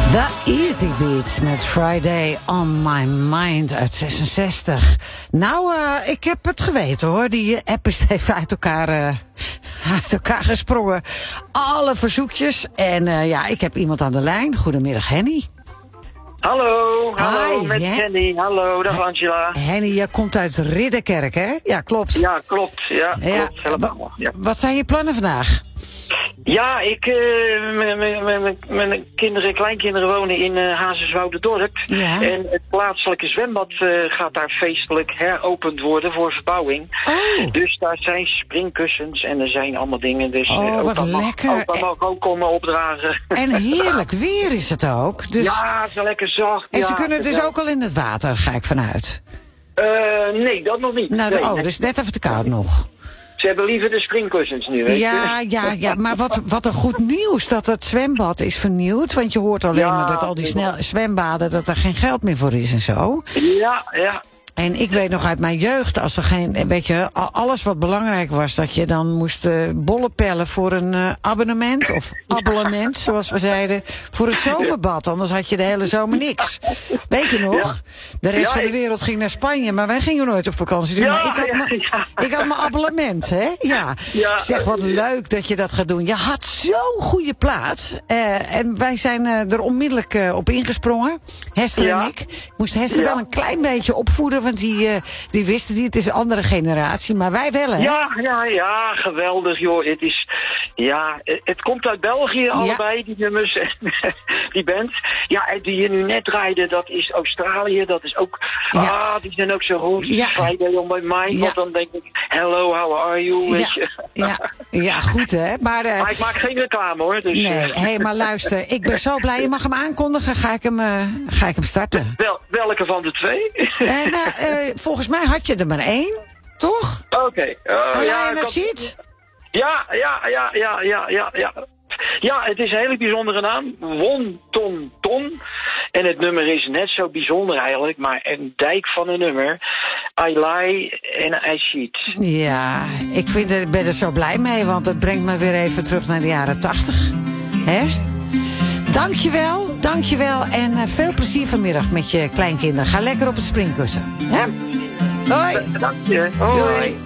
The Easy Beats met Friday on My Mind uit 66. Nou, ik heb het geweten hoor. Die app is even uit elkaar gesprongen. Alle verzoekjes. En ik heb iemand aan de lijn. Goedemiddag, Henny. Hallo, Hi, met Henny. Hallo, dag Angela. Henny, je komt uit Ridderkerk, hè? Ja, klopt. Ja, klopt. Ja, klopt. Helemaal. Ja. Wat zijn je plannen vandaag? Ja, mijn kleinkinderen wonen in Hazerswoude-dorp. Ja. En het plaatselijke zwembad gaat daar feestelijk heropend worden voor verbouwing. Oh. Dus daar zijn springkussens en er zijn allemaal dingen. Dus wat lekker. Opa mag ook komen opdragen. En heerlijk weer is het ook. Dus... Ja, het is lekker zacht. En ze ja, kunnen dus ook al in het water, ga ik vanuit. Nee, dat nog niet. Nou, nee, dus net even te koud nog. Ze hebben liever de springkussens nu, weet je. Ja, maar wat een goed nieuws dat het zwembad is vernieuwd. Want je hoort alleen maar dat al die zwembaden, dat er geen geld meer voor is en zo. Ja. En ik weet nog uit mijn jeugd, als er geen, weet je, alles wat belangrijk was, dat je dan moest bollen pellen voor een abonnement, of abonnement, zoals we zeiden, voor het zomerbad. Anders had je de hele zomer niks. Weet je nog? Ja. De rest van de wereld ging naar Spanje, maar wij gingen nooit op vakantie. Dus ik had mijn abonnement, hè? Ja. Zeg, wat leuk dat je dat gaat doen. Je had zo'n goede plaats. En wij zijn er onmiddellijk op ingesprongen. Hester en ik. Ik moest Hester wel een klein beetje opvoeden, want die wisten niet, het is een andere generatie, maar wij wel, hè? Ja, geweldig, joh. Het is, het komt uit België allebei, die nummers, die band. Ja, en die je nu net rijden, dat is Australië, dat is ook, die zijn ook zo goed. Friday on my mind, want dan denk ik, hello, how are you, weet je. Ja, goed, hè? Maar ik maak geen reclame, hoor. Dus, nee, maar luister, ik ben zo blij, je mag hem aankondigen, ga ik hem starten. Welke van de twee? Volgens mij had je er maar één, toch? Oké. Ziet? Ja. Ja, het is een hele bijzondere naam. Won Ton Ton. En het nummer is net zo bijzonder eigenlijk, maar een dijk van een nummer. I lie en I cheat. Ja, ik ben er zo blij mee, want het brengt me weer even terug naar de jaren 80. Hè? Dankjewel en veel plezier vanmiddag met je kleinkinderen. Ga lekker op het springkussen. Hè? Hoi. Dank je. Hoi.